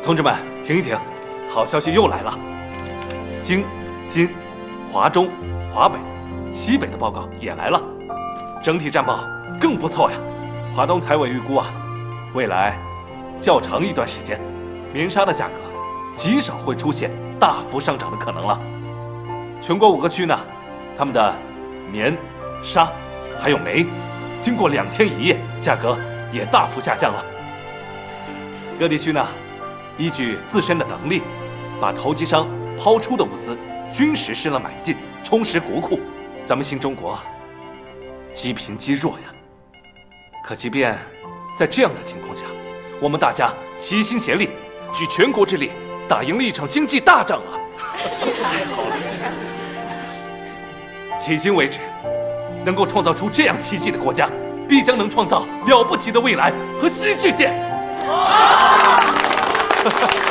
同志们，停一停，好消息又来了。京、津、华中、华北、西北的报告也来了，整体战报更不错呀。华东财委预估啊，未来较长一段时间，棉纱的价格极少会出现大幅上涨的可能了。全国5个区呢，他们的棉、纱还有煤，经过2天1夜，价格也大幅下降了。各地区呢，依据自身的能力，把投机商抛出的物资均实施了买进，充实国库。咱们新中国积贫积弱呀。可即便在这样的情况下，我们大家齐心协力，举全国之力，打赢了一场经济大仗啊！太好了！迄今为止，能够创造出这样奇迹的国家，必将能创造了不起的未来和新世界。